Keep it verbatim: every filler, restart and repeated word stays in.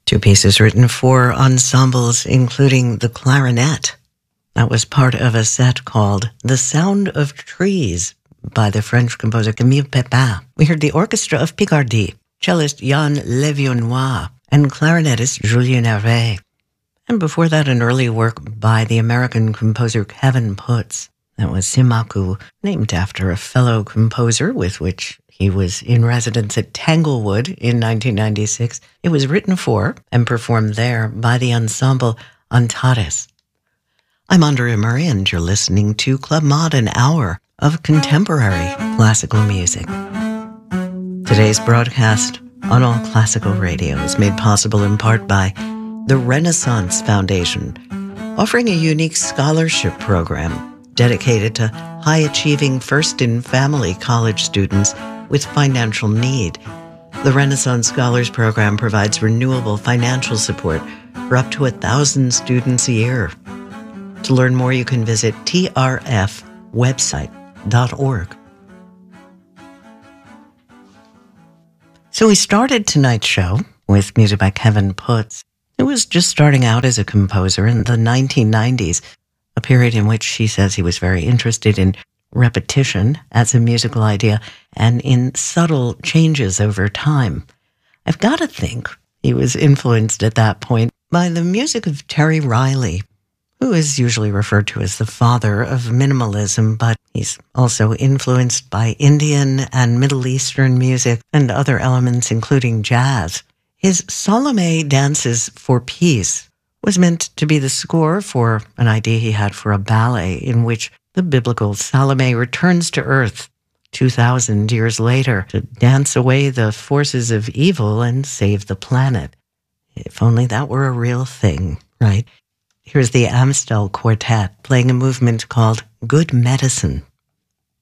Two pieces written for ensembles, including the clarinet. That was part of a set called The Sound of Trees by the French composer Camille Pépin. We heard the Orchestra of Picardie, cellist Yann Levionnois, and clarinetist Julien Hervé. And before that, an early work by the American composer Kevin Putz. That was Simaku, named after a fellow composer with which he was in residence at Tanglewood in nineteen ninety-six. It was written for and performed there by the ensemble Antares. I'm Andrea Murray, and you're listening to Club Mod, an hour of contemporary classical music. Today's broadcast on All Classical Radio is made possible in part by the Renaissance Foundation, offering a unique scholarship program dedicated to high-achieving first-in-family college students with financial need. The Renaissance Scholars Program provides renewable financial support for up to a thousand students a year. To learn more, you can visit T R F website dot org. So we started tonight's show with music by Kevin Putz. He was just starting out as a composer in the nineteen nineties, a period in which he says he was very interested in repetition as a musical idea and in subtle changes over time. I've got to think he was influenced at that point by the music of Terry Riley, who is usually referred to as the father of minimalism, but he's also influenced by Indian and Middle Eastern music and other elements, including jazz. His Salome Dances for Peace was meant to be the score for an idea he had for a ballet in which the biblical Salome returns to Earth two thousand years later to dance away the forces of evil and save the planet. If only that were a real thing, right? Here's the Amstel Quartet playing a movement called Good Medicine.